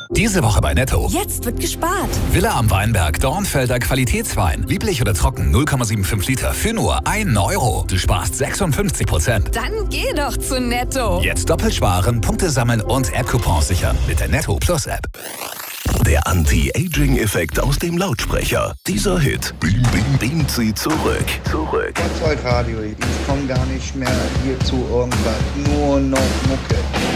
Diese Woche bei Netto. Jetzt wird gespart. Villa am Weinberg, Dornfelder Qualitätswein. Lieblich oder trocken, 0,75 Liter für nur 1 Euro. Du sparst 56%. Dann geh doch zu Netto. Jetzt doppelt sparen, Punkte sammeln und App-Coupons sichern mit der Netto Plus App. Der Anti-Aging-Effekt aus dem Lautsprecher. Dieser Hit beamt sie zurück. Radio, ich komme gar nicht mehr hier zu irgendwas, nur noch Mucke.